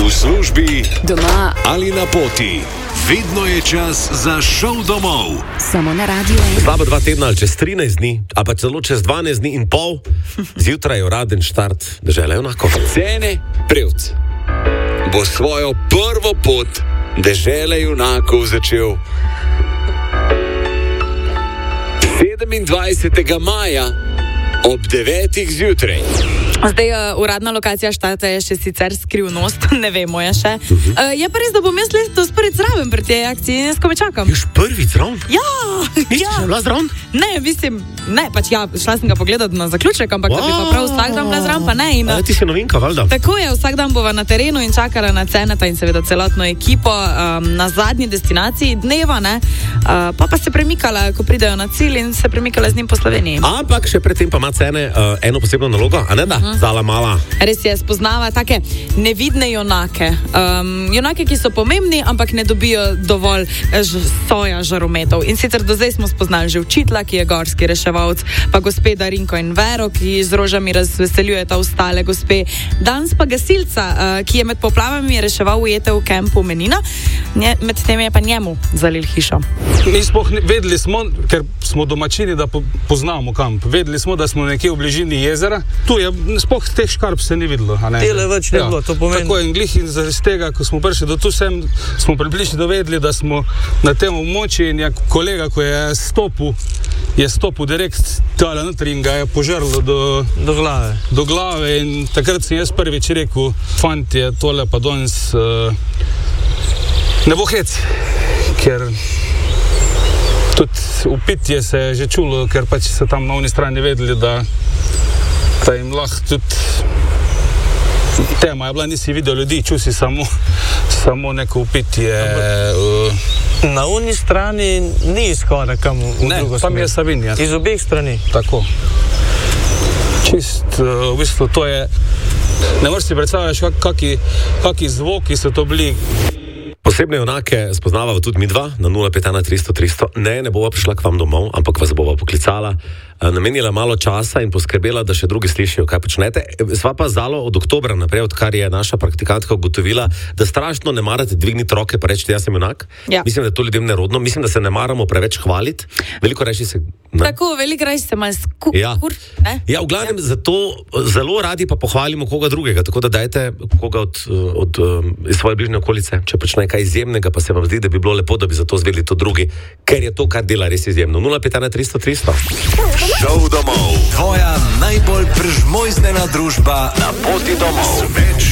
V službi, doma ali na poti. Vedno je čas za šov domov. Samo na Radio 1. Slaba 2 tedna ali čez 13 dni, ali pa celo čez 12 dni in pol, zjutraj je uraden štart Dežele junakov. Cene Prevc bo svojo prvo pot Dežele junakov začel 27. maja ob 9. zjutraj. Zdaj, uradna lokacija štarta je še sicer skrivnost, ne vemo je še. Je pa res, da bom jaz letos prvič zraven pri tej akciji in jaz ko me čakam. Još prvič zraven? Ja! Nisi še bila zraven? Ne, mislim, ne, pač ja, šla sem ga pogledat na zaključek, ampak da bi pa prav vsak dan bila zraven, pa ne. In, ti si novinka, valjda? Tako je, vsak dan bova na terenu in čakala na Ceneta in seveda celotno ekipo na zadnji destinaciji dneva, ne, pa se premikala, ko pridejo na cilj in se premikala z njim po Sloveniji. Ampak še predtem pa ima Cene eno posebno nalogo, a ne da? Zala mala. Res je, spoznava take nevidne junake. Junake, ki so pomembni, ampak ne dobijo dovolj soja žarometov. In sicer do zdaj smo spoznali že učitla, ki je gorski reševalc, pa gospe Darinko in Vero, ki z rožami razveseljujeta ostale gospe. Danes pa gasilca, ki je med poplavami reševal ujete v kempu Menina, med tem je pa njemu zalil hišo. Mi vedeli smo, ker smo domačini, da poznamo kamp. Vedeli smo, da smo nekje v bližini jezera. Tu je, sploh teh škarp se ni videlo. Tele več ne bilo, to pomeni. Tako in glih in zaradi tega, ko smo prišli do tu sem, smo približno dovedeli, da smo na tem območju in je kolega, ko je stopil direkt tale notri in ga je požrlo do glave in takrat sem jaz prvič rekel, fantje, tole pa danes ne bo hec, ker tudi upitje se je že čulo, ker pač se tam na oni strani vedeli, da jim lahko tudi tema je bila, nisi videl ljudi, čul si samo neko upitje. Na oni strani ni izhoda kam v drugo smer. Tam je Savinja. Iz obeh strani. Tako. Čist, v bistvu to je, ne moreš si predstavljaš, kaki zvoki so to bili. Posebne junake spoznavamo tudi mi dva na 051 300 300. Ne bova prišla k vam domov, ampak vas bova poklicala, namenila malo časa in poskrbela, da še drugi slišijo, kaj počnete. Sva pa Zalo od oktobra naprej, odkar je naša praktikantka ugotovila, da strašno ne marate dvigniti roke pa reči, jaz sem junak. Ja. Mislim, da je to ljudem nerodno. Mislim, da se ne maramo preveč hvaliti. Veliko reči se... Ne? Tako, veliko reči se malo Ja, v glavnem, zato zelo radi pa pohvalimo koga drugega, tako da dajte koga od svoje bližnje okolice, če počne kaj izjemnega, pa se vam zdi, da bi bilo lepo, da bi zato zvedeli to drugi, ker je to, kar dela res izjemno. 051 300 300. Šov domov. Tvoja najbolj prežmojzdena družba na poti domov. Več